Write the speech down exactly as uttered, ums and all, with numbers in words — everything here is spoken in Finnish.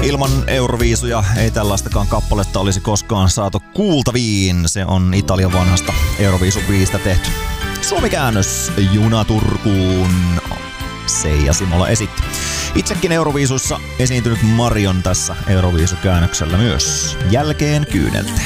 Ilman Euroviisuja ei tällaistakaan kappaletta olisi koskaan saatu kuultaviin. Se on Italian vanhasta Euroviisubiisistä tehty. Suomi-käännös Juna Turkuun. Seija Simola esitti. Itsekin Euroviisuissa esiintynyt Marion tässä Euroviisukäännöksellä myös. Jälkeen kyyneltä.